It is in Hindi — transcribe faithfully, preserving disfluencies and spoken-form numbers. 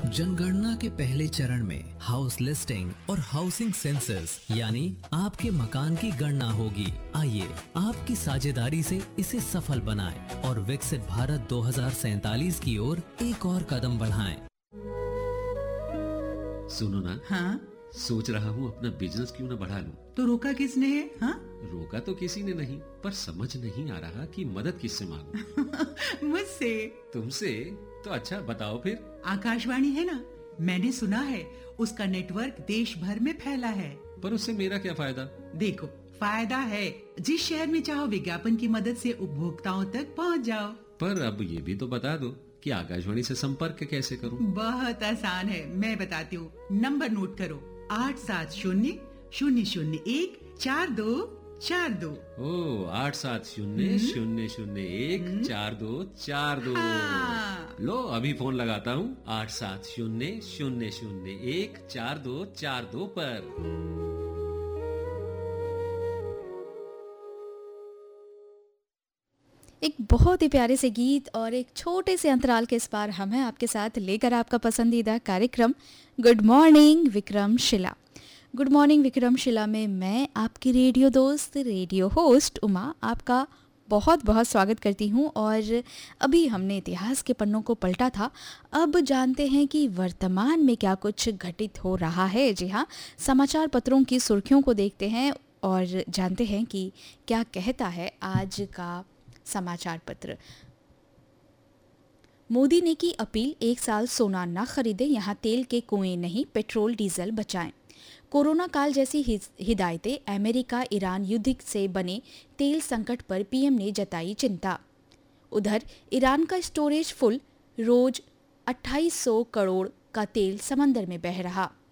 जनगणना के पहले चरण में हाउस लिस्टिंग और हाउसिंग सेंसस यानी आपके मकान की गणना होगी। आइए आपकी साझेदारी से इसे सफल बनाएं और विकसित भारत दो हज़ार सैंतालीस की ओर एक और कदम बढ़ाएं। सुनो ना, हाँ? सोच रहा हूँ अपना बिजनेस क्यों ना बढ़ा लूं। तो रोका किसने है? हाँ? रोका तो किसी ने नहीं, पर समझ नहीं आ रहा कि मदद किससे मांगूं। मुझसे। तुमसे? तो अच्छा बताओ फिर। आकाशवाणी है ना, मैंने सुना है उसका नेटवर्क देश भर में फैला है। पर उससे मेरा क्या फायदा? देखो, फायदा है, जिस शहर में चाहो विज्ञापन की मदद से उपभोक्ताओं तक पहुंच जाओ। पर अब ये भी तो बता दो कि आकाशवाणी से संपर्क कैसे करूं? बहुत आसान है, मैं बताती हूँ। नंबर नोट करो, आठ सात शून्य शून्य शून्य एक चार दो चार दो। ओ, आठ सात शून्य शून्य शून्य एक चार दो चार दो। हाँ। लो अभी फोन लगाता हूँ, आठ सात शून्य शून्य शून्य एक चार दो चार दो पर। एक बहुत ही प्यारे से गीत और एक छोटे से अंतराल के इस पार हम हैं आपके साथ लेकर आपका पसंदीदा कार्यक्रम good morning Vikramshila. Good morning Vikramshila में मैं आपकी रेडियो दोस्त, रेडियो होस्ट उमा आपका बहुत बहुत स्वागत करती हूँ। और अभी हमने इतिहास के पन्नों को पलटा था, अब जानते हैं कि वर्तमान में क्या कुछ घटित हो रहा है। जी हाँ, समाचार पत्रों की सुर्खियों को देखते हैं और जानते हैं कि क्या कहता है आज का समाचार पत्र। मोदी ने की अपील, एक साल सोना न खरीदे, यहाँ तेल के कुएं नहीं, पेट्रोल डीजल बचाएं। कोरोना काल जैसी हिदायतें, अमेरिका ईरान युद्ध से बने तेल संकट पर पीएम ने जताई चिंता। उधर ईरान का स्टोरेज फुल, रोज अट्ठाईस सौ करोड़ का तेल समंदर में बह रहा।